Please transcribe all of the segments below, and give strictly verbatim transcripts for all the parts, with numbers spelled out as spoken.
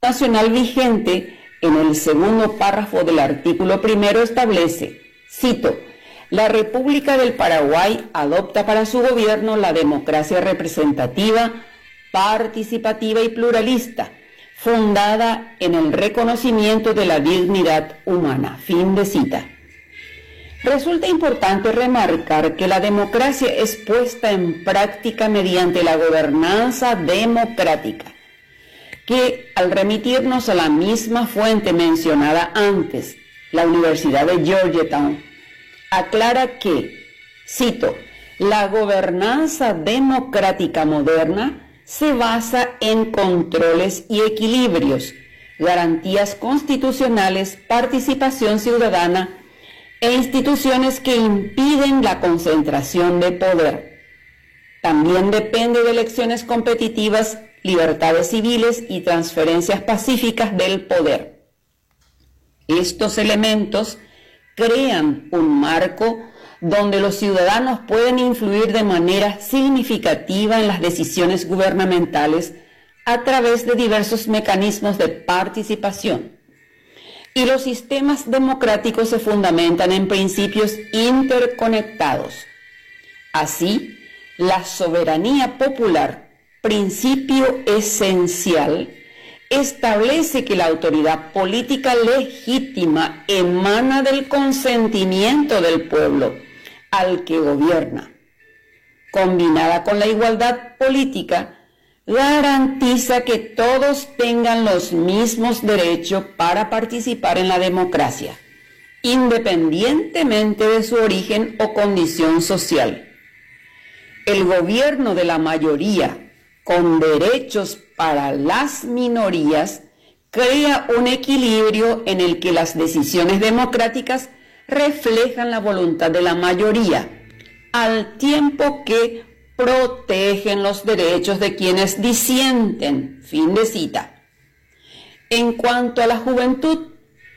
nacional vigente, en el segundo párrafo del artículo primero establece, cito, la República del Paraguay adopta para su gobierno la democracia representativa, participativa y pluralista, fundada en el reconocimiento de la dignidad humana. Fin de cita. Resulta importante remarcar que la democracia es puesta en práctica mediante la gobernanza democrática, que al remitirnos a la misma fuente mencionada antes, la Universidad de Georgetown, aclara que, cito, la gobernanza democrática moderna se basa en controles y equilibrios, garantías constitucionales, participación ciudadana e instituciones que impiden la concentración de poder. También depende de elecciones competitivas, libertades civiles y transferencias pacíficas del poder. Estos elementos crean un marco donde los ciudadanos pueden influir de manera significativa en las decisiones gubernamentales a través de diversos mecanismos de participación. Y los sistemas democráticos se fundamentan en principios interconectados. Así, la soberanía popular, principio esencial, establece que la autoridad política legítima emana del consentimiento del pueblo al que gobierna. Combinada con la igualdad política, garantiza que todos tengan los mismos derechos para participar en la democracia, independientemente de su origen o condición social. El gobierno de la mayoría, con derechos para las minorías, crea un equilibrio en el que las decisiones democráticas reflejan la voluntad de la mayoría, al tiempo que protegen los derechos de quienes disienten. Fin de cita. En cuanto a la juventud,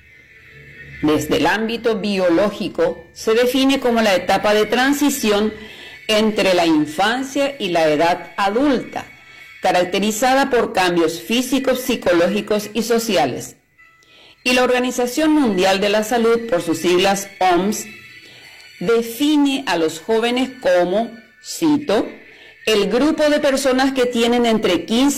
desde el ámbito biológico, se define como la etapa de transición entre la infancia y la edad adulta, caracterizada por cambios físicos, psicológicos y sociales. Y la Organización Mundial de la Salud, por sus siglas O M S, define a los jóvenes como, cito, el grupo de personas que tienen entre quince